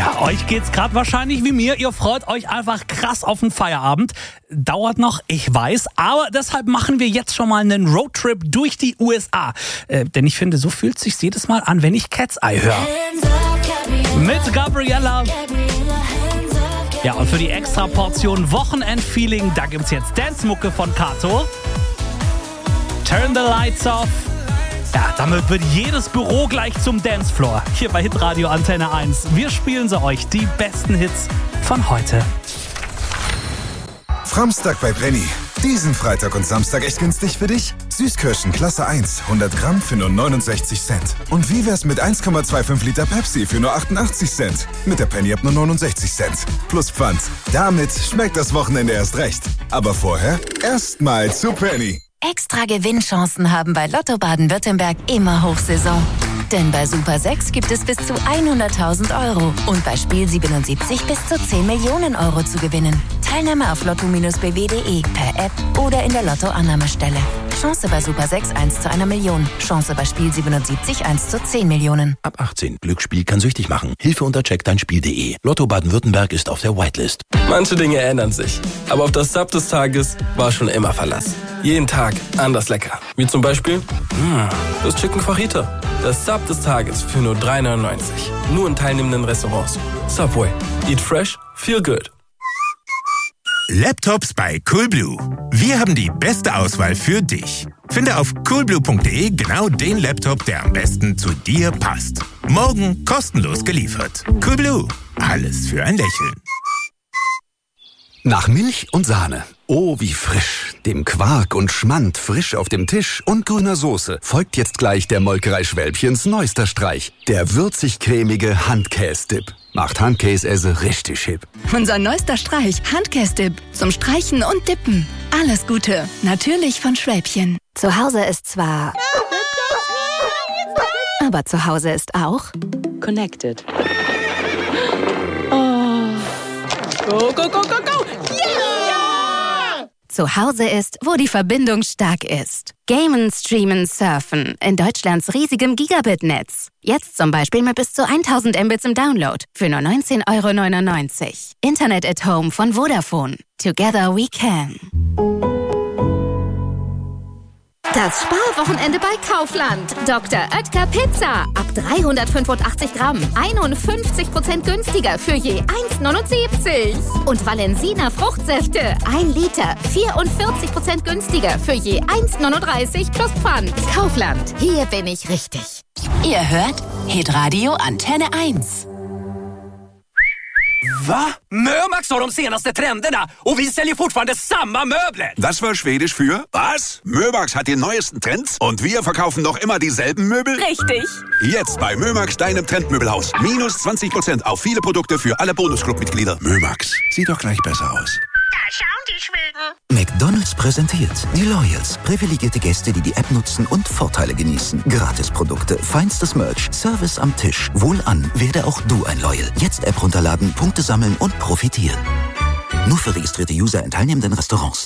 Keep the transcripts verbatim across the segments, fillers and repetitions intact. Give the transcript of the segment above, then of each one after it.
Ja, euch geht's gerade wahrscheinlich wie mir. Ihr freut euch einfach krass auf den Feierabend. Dauert noch, ich weiß, aber deshalb machen wir jetzt schon mal einen Roadtrip durch die U S A. Äh, denn ich finde, so fühlt es sich jedes Mal an, wenn ich Cat's Eye höre. Mit Gabriella. Ja, und für die extra Portion Wochenend-Feeling, da gibt's jetzt Dance-Mucke von Kato. Turn the Lights Off. Ja, damit wird jedes Büro gleich zum Dancefloor. Hier bei Hitradio Antenne eins. Wir spielen sie euch, die besten Hits von heute. Framstag bei Penny. Diesen Freitag und Samstag echt günstig für dich? Süßkirschen Klasse eins, hundert Gramm für nur neunundsechzig Cent. Und wie wär's mit eins Komma fünfundzwanzig Liter Pepsi für nur achtundachtzig Cent? Mit der Penny ab nur neunundsechzig Cent. Plus Pfand. Damit schmeckt das Wochenende erst recht. Aber vorher erstmal zu Penny. Extra Gewinnchancen haben bei Lotto Baden-Württemberg immer Hochsaison. Denn bei Super sechs gibt es bis zu hunderttausend Euro und bei Spiel siebenundsiebzig bis zu zehn Millionen Euro zu gewinnen. Teilnahme auf lotto Bindestrich b w punkt d e, per App oder in der Lotto-Annahmestelle. Chance bei Super sechs eins zu einer Million. Chance bei Spiel siebenundsiebzig eins zu zehn Millionen. Ab achtzehn. Glücksspiel kann süchtig machen. Hilfe unter check dein Spiel punkt d e. Lotto Baden-Württemberg ist auf der Whitelist. Manche Dinge ändern sich. Aber auf das Sub des Tages war schon immer Verlass. Jeden Tag anders lecker. Wie zum Beispiel mh, das Chicken Fajita. Das Sub des Tages für nur drei neunundneunzig. Nur in teilnehmenden Restaurants. Subway. Eat fresh, feel good. Laptops bei Coolblue. Wir haben die beste Auswahl für dich. Finde auf coolblue punkt d e genau den Laptop, der am besten zu dir passt. Morgen kostenlos geliefert. Coolblue. Alles für ein Lächeln. Nach Milch und Sahne. Oh, wie frisch. Dem Quark und Schmand frisch auf dem Tisch und grüner Soße folgt jetzt gleich der Molkerei Schwälbchens neuester Streich. Der würzig-cremige Handkäse-Dip. Macht Handkäse richtig hip. Unser neuester Streich, Handkäse-Dip. Zum Streichen und Dippen. Alles Gute. Natürlich von Schwälbchen. Zu Hause ist zwar... aber zu Hause ist auch... Connected. Oh. Go, go, go, go, go! Yeah! Zu Hause ist, wo die Verbindung stark ist. Gamen, Streamen, Surfen in Deutschlands riesigem Gigabit-Netz. Jetzt zum Beispiel mit bis zu tausend Mbits im Download für nur neunzehn Euro neunundneunzig. Internet at Home von Vodafone. Together we can. Das Sparwochenende bei Kaufland. Doktor Oetker Pizza. Ab dreihundertfünfundachtzig Gramm. einundfünfzig Prozent günstiger für je eins neunundsiebzig. Und Valensina Fruchtsäfte. ein Liter. vierundvierzig Prozent günstiger für je eins neununddreißig plus Pfand. Kaufland. Hier bin ich richtig. Ihr hört Hitradio Antenne eins. Va? Mömax har de senaste trenderna och vi säljer fortfarande samma möbler. Das war Schwedisch für was? Mömax hat die neuesten Trends und wir verkaufen noch immer dieselben Möbel? Richtig. Jetzt bei Mömax, deinem Trendmöbelhaus. Minus zwanzig Prozent auf viele Produkte für alle Bonusclub-Mitglieder. Mömax, sieht doch gleich besser aus. Da schauen die Schweden. McDonald's präsentiert die Loyals. Privilegierte Gäste, die die App nutzen und Vorteile genießen. Gratisprodukte, feinstes Merch, Service am Tisch. Wohlan, werde auch du ein Loyal. Jetzt App runterladen, Punkte sammeln und profitieren. Nur für registrierte User in teilnehmenden Restaurants.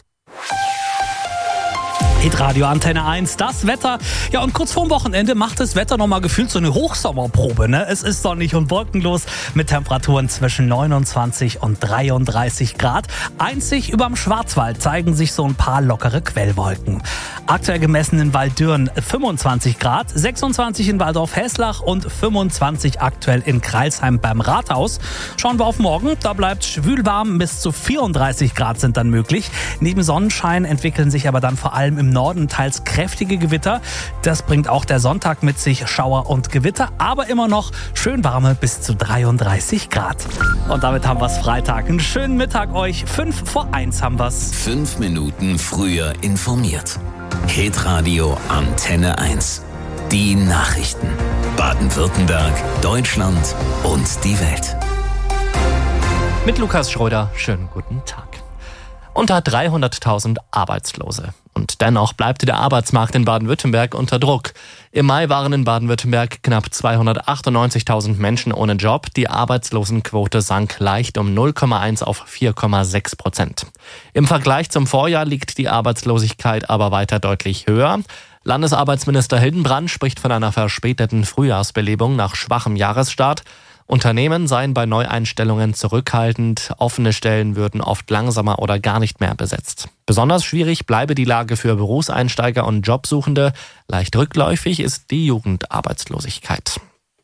Hitradio Antenne eins, das Wetter. Ja, und kurz vorm Wochenende macht das Wetter nochmal gefühlt so eine Hochsommerprobe, ne? Es ist sonnig und wolkenlos mit Temperaturen zwischen neunundzwanzig und dreiunddreißig Grad. Einzig überm Schwarzwald zeigen sich so ein paar lockere Quellwolken. Aktuell gemessen in Walddürn fünfundzwanzig Grad, sechsundzwanzig in Waldorf-Hesslach und fünfundzwanzig aktuell in Crailsheim beim Rathaus. Schauen wir auf morgen, da bleibt schwülwarm, bis zu vierunddreißig Grad sind dann möglich. Neben Sonnenschein entwickeln sich aber dann vor allem im Norden teils kräftige Gewitter. Das bringt auch der Sonntag mit sich, Schauer und Gewitter, aber immer noch schön warme bis zu dreiunddreißig Grad. Und damit haben wir es Freitag. Einen schönen Mittag euch. Fünf vor eins haben wir's. Fünf Minuten früher informiert. Hitradio Antenne eins. Die Nachrichten. Baden-Württemberg, Deutschland und die Welt. Mit Lukas Schröder, schönen guten Tag. Unter dreihunderttausend Arbeitslose. Und dennoch bleibt der Arbeitsmarkt in Baden-Württemberg unter Druck. Im Mai waren in Baden-Württemberg knapp zweihundertachtundneunzigtausend Menschen ohne Job. Die Arbeitslosenquote sank leicht um null Komma eins auf vier Komma sechs Prozent. Im Vergleich zum Vorjahr liegt die Arbeitslosigkeit aber weiter deutlich höher. Landesarbeitsminister Hildenbrand spricht von einer verspäteten Frühjahrsbelebung nach schwachem Jahresstart. Unternehmen seien bei Neueinstellungen zurückhaltend, offene Stellen würden oft langsamer oder gar nicht mehr besetzt. Besonders schwierig bleibe die Lage für Berufseinsteiger und Jobsuchende. Leicht rückläufig ist die Jugendarbeitslosigkeit.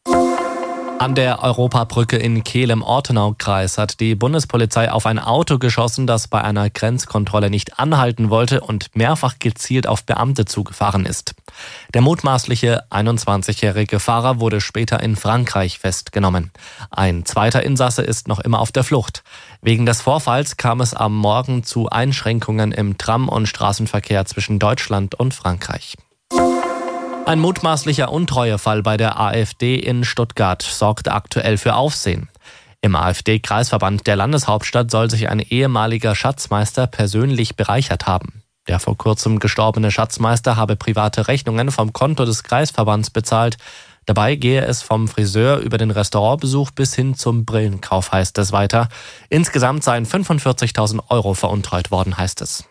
An der Europabrücke in Kehl im Ortenaukreis hat die Bundespolizei auf ein Auto geschossen, das bei einer Grenzkontrolle nicht anhalten wollte und mehrfach gezielt auf Beamte zugefahren ist. Der mutmaßliche einundzwanzigjährige Fahrer wurde später in Frankreich festgenommen. Ein zweiter Insasse ist noch immer auf der Flucht. Wegen des Vorfalls kam es am Morgen zu Einschränkungen im Tram- und Straßenverkehr zwischen Deutschland und Frankreich. Ein mutmaßlicher Untreuefall bei der AfD in Stuttgart sorgt aktuell für Aufsehen. Im AfD-Kreisverband der Landeshauptstadt soll sich ein ehemaliger Schatzmeister persönlich bereichert haben. Der vor kurzem gestorbene Schatzmeister habe private Rechnungen vom Konto des Kreisverbands bezahlt. Dabei gehe es vom Friseur über den Restaurantbesuch bis hin zum Brillenkauf, heißt es weiter. Insgesamt seien fünfundvierzigtausend Euro veruntreut worden, heißt es.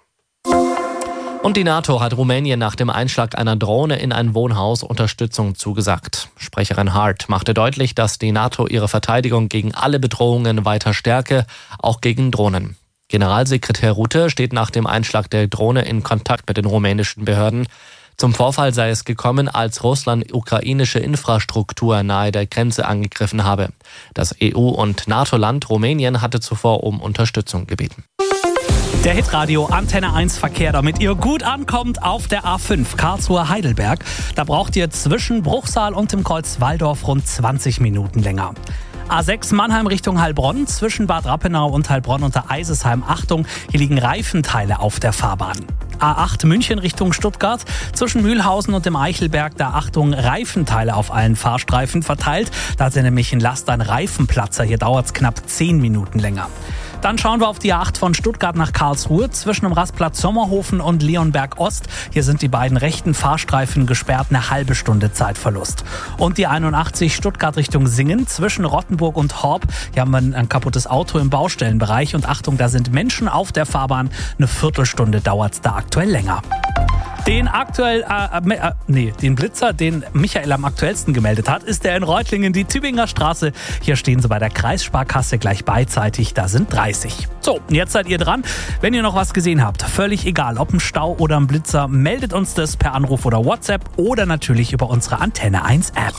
Und die NATO hat Rumänien nach dem Einschlag einer Drohne in ein Wohnhaus Unterstützung zugesagt. Sprecherin Hart machte deutlich, dass die NATO ihre Verteidigung gegen alle Bedrohungen weiter stärke, auch gegen Drohnen. Generalsekretär Rutte steht nach dem Einschlag der Drohne in Kontakt mit den rumänischen Behörden. Zum Vorfall sei es gekommen, als Russland ukrainische Infrastruktur nahe der Grenze angegriffen habe. Das E U- und NATO-Land Rumänien hatte zuvor um Unterstützung gebeten. Der Hitradio Antenne eins Verkehr, damit ihr gut ankommt auf der A fünf Karlsruhe-Heidelberg. Da braucht ihr zwischen Bruchsal und dem Kreuz Walldorf rund zwanzig Minuten länger. A sechs Mannheim Richtung Heilbronn, zwischen Bad Rappenau und Heilbronn unter Eisesheim. Achtung, hier liegen Reifenteile auf der Fahrbahn. A acht München Richtung Stuttgart, zwischen Mühlhausen und dem Eichelberg, da Achtung, Reifenteile auf allen Fahrstreifen verteilt. Da hat sie nämlich ein Laster, ein Reifenplatzer, hier dauert es knapp zehn Minuten länger. Dann schauen wir auf die A acht von Stuttgart nach Karlsruhe, zwischen dem Rastplatz Sommerhofen und Leonberg Ost. Hier sind die beiden rechten Fahrstreifen gesperrt, eine halbe Stunde Zeitverlust. Und die einundachtzig Stuttgart Richtung Singen, zwischen Rottenburg und Horb. Hier haben wir ein, ein kaputtes Auto im Baustellenbereich und Achtung, da sind Menschen auf der Fahrbahn. Eine Viertelstunde dauert es da aktuell länger. Den aktuell, äh, äh, nee, den Blitzer, den Michael am aktuellsten gemeldet hat, ist der in Reutlingen, die Tübinger Straße. Hier stehen sie bei der Kreissparkasse gleich beidseitig, da sind dreißig. So, jetzt seid ihr dran. Wenn ihr noch was gesehen habt, völlig egal, ob ein Stau oder ein Blitzer, meldet uns das per Anruf oder WhatsApp oder natürlich über unsere Antenne eins App.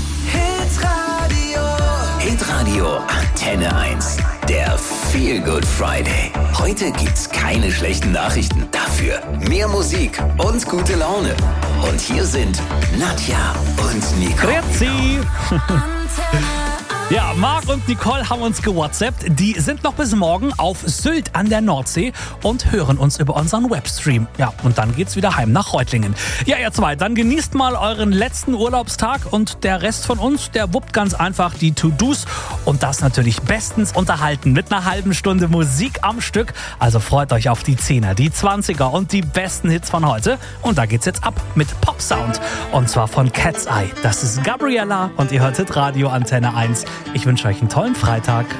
Hitradio, Hitradio Antenne eins. Der Feel Good Friday. Heute gibt's keine schlechten Nachrichten. Dafür mehr Musik und gute Laune. Und hier sind Nadja und Nicole. Grüezi. Ja, Marc und Nicole haben uns gewhatsappt. Die sind noch bis morgen auf Sylt an der Nordsee und hören uns über unseren Webstream. Ja, und dann geht's wieder heim nach Reutlingen. Ja, ihr zwei, dann genießt mal euren letzten Urlaubstag und der Rest von uns, der wuppt ganz einfach die To-Dos und das natürlich bestens unterhalten mit einer halben Stunde Musik am Stück. Also freut euch auf die Zehner, die Zwanziger und die besten Hits von heute. Und da geht's jetzt ab mit Pop-Sound und zwar von Cat's Eye. Das ist Gabriella und ihr hörtet Radio Antenne eins. Ich wünsche euch einen tollen Freitag.